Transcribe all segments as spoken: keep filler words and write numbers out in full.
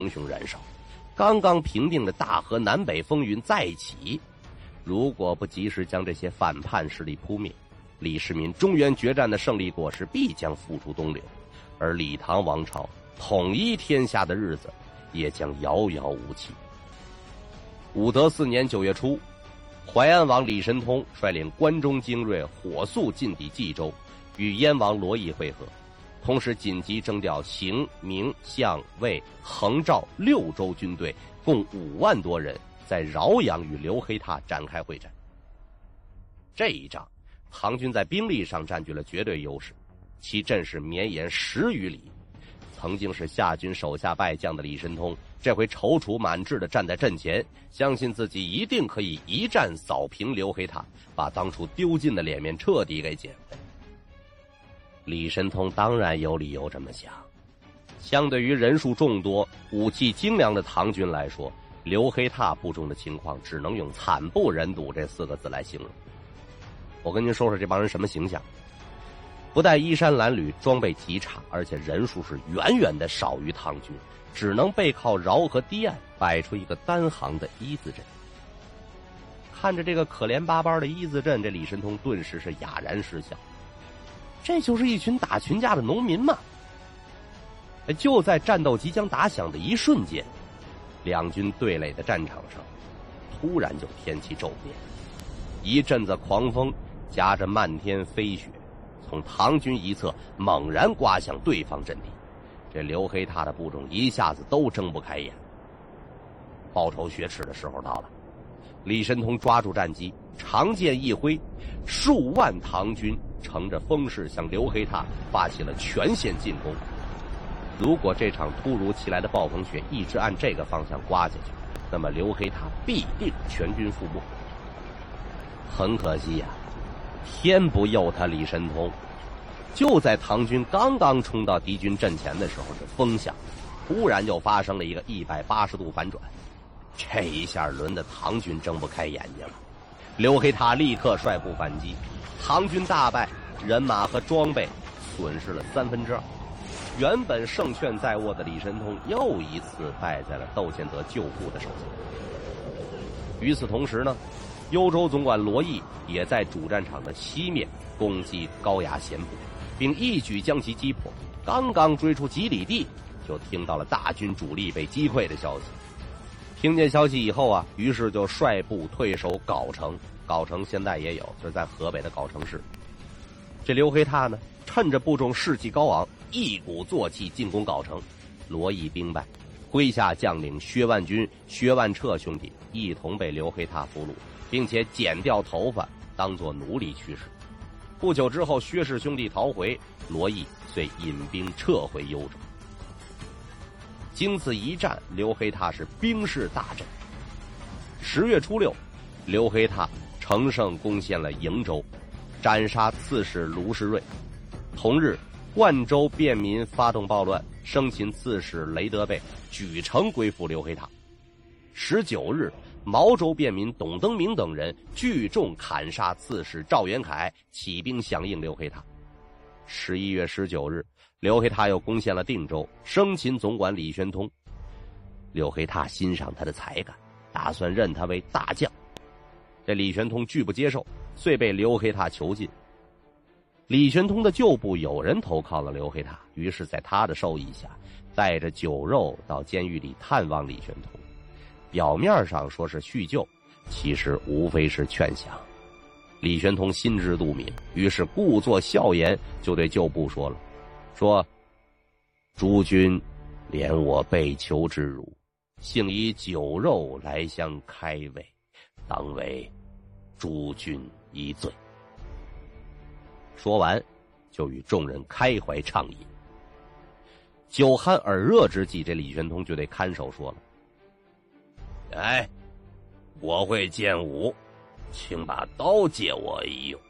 熊熊燃烧。刚刚平定的大河南北风云再起，如果不及时将这些反叛势力扑灭，李世民中原决战的胜利果实必将付诸东流，而李唐王朝统一天下的日子也将遥遥无期。武德四年九月初，淮安王李神通率领关中精锐火速进抵冀州，与燕王罗毅会合，同时紧急征调邢、明、相、魏、衡、赵六州军队，共五万多人，在饶阳与刘黑闼展开会战。这一仗，唐军在兵力上占据了绝对优势，其阵势绵延十余里。曾经是夏军手下败将的李神通，这回踌躇满志地站在阵前，相信自己一定可以一战扫平刘黑闼，把当初丢尽的脸面彻底给捡回来。李神通当然有理由这么想，相对于人数众多、武器精良的唐军来说，刘黑闼部众的情况只能用惨不忍睹这四个字来形容。我跟您说说这帮人什么形象。不但衣衫褴褛、装备极差，而且人数是远远的少于唐军，只能背靠饶河堤岸摆出一个单行的一字阵。看着这个可怜巴巴的一字阵，这李神通顿时是哑然失笑。这就是一群打群架的农民嘛！就在战斗即将打响的一瞬间，两军对垒的战场上，突然就天气骤变，一阵子狂风夹着漫天飞雪，从唐军一侧猛然刮向对方阵地，这刘黑闼的部众一下子都睁不开眼。报仇雪耻的时候到了，李神通抓住战机，长剑一挥，数万唐军乘着风势向刘黑闼发起了全线进攻。如果这场突如其来的暴风雪一直按这个方向刮下去，那么刘黑闼必定全军覆没。很可惜呀、啊，天不佑他李神通，就在唐军刚刚冲到敌军阵前的时候，这风向突然就发生了一个一百八十度反转。这一下轮得唐军睁不开眼睛了。刘黑闼立刻率部反击，唐军大败，人马和装备损失了三分之二。原本胜券在握的李神通又一次败在了窦建德旧部的手下。与此同时呢，幽州总管罗毅也在主战场的西面攻击高衙贤部，并一举将其击破。刚刚追出几里地，就听到了大军主力被击溃的消息。听见消息以后啊，于是就率部退守藁城。藁城现在也有，就是在河北的藁城市。这刘黑闼呢，趁着部众士气高昂，一鼓作气进攻藁城。罗毅兵败，麾下将领薛万军、薛万彻兄弟一同被刘黑闼俘虏，并且剪掉头发当作奴隶驱使。不久之后，薛氏兄弟逃回，罗毅遂引兵撤回幽州。经此一战，刘黑闼是兵势大振。十月初六，刘黑闼乘胜攻陷了营州，斩杀刺史卢士瑞。同日，灌州便民发动暴乱，生擒刺史雷德备，举城归附刘黑闼。十九日，毛州便民董登明等人聚众砍杀刺史赵元凯，起兵响应刘黑闼。十一月十九日，刘黑闼又攻陷了定州，生擒总管李玄通。刘黑闼欣赏他的才干，打算任他为大将。这李玄通拒不接受，遂被刘黑闼囚禁。李玄通的旧部有人投靠了刘黑闼，于是在他的授意下，带着酒肉到监狱里探望李玄通。表面上说是叙旧，其实无非是劝降。李玄通心知肚明，于是故作笑颜，就对旧部说了，说诸君怜我被囚之辱，幸以酒肉来相开慰，当为诸君一醉。说完，就与众人开怀畅饮。酒酣耳热之际，这李玄通就对看守说了：“哎，我会剑舞，请把刀借我一用。”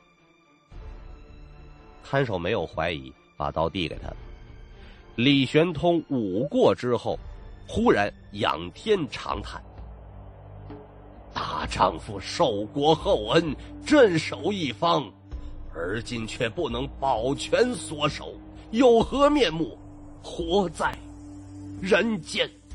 看守没有怀疑，把刀递给他了。李玄通舞过之后，忽然仰天长叹：“大丈夫受国厚恩，镇守一方，而今却不能保全所守，有何面目活在人间？”